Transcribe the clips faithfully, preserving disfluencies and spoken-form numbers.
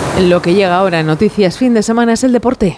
Lo que llega ahora en Noticias Fin de Semana es el deporte.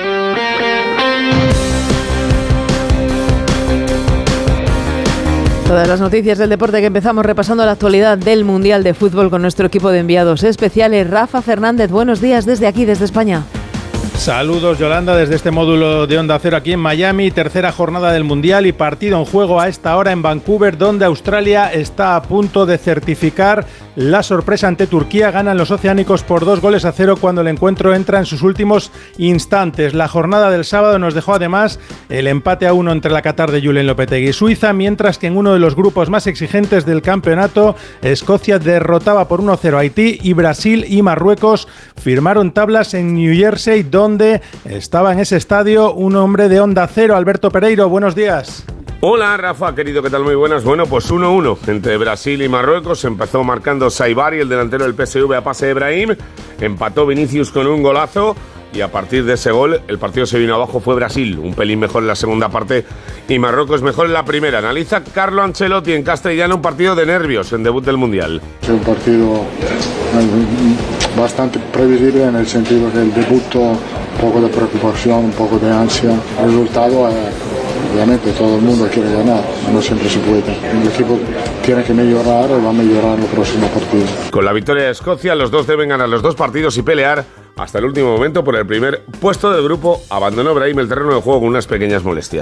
Todas las noticias del deporte que empezamos repasando la actualidad del Mundial de Fútbol con nuestro equipo de enviados especiales. Rafa Fernández, buenos días desde aquí, desde España. Saludos, Yolanda, desde este módulo de Onda Cero aquí en Miami, tercera jornada del Mundial y partido en juego a esta hora en Vancouver, donde Australia está a punto de certificar la sorpresa ante Turquía. Ganan los oceánicos por dos goles a cero cuando el encuentro entra en sus últimos instantes. La jornada del sábado nos dejó además el empate a uno entre la Qatar de Julen Lopetegui y Suiza, mientras que en uno de los grupos más exigentes del campeonato, Escocia derrotaba por uno a cero a Haití y Brasil y Marruecos firmaron tablas en New Jersey, donde donde estaba en ese estadio un hombre de Onda Cero, Alberto Pereiro. Buenos días. Hola Rafa, querido, ¿qué tal? Muy buenas. Bueno, pues uno uno entre Brasil y Marruecos. Empezó marcando Saibari, el delantero del P S V, a pase de Brahim. Empató Vinicius con un golazo. Y a partir de ese gol, el partido se vino abajo. Fue Brasil un pelín mejor en la segunda parte y Marruecos mejor en la primera. Analiza Carlo Ancelotti en castellano un partido de nervios en debut del Mundial. Es un partido bastante previsible en el sentido que el debut, un poco de preocupación, un poco de ansia. El resultado es, obviamente todo el mundo quiere ganar, no siempre se puede. El equipo tiene que mejorar y va a mejorar en el próximo partido. Con la victoria de Escocia, los dos deben ganar los dos partidos y pelear hasta el último momento por el primer puesto del grupo. Abandonó Brahim el terreno de juego con unas pequeñas molestias.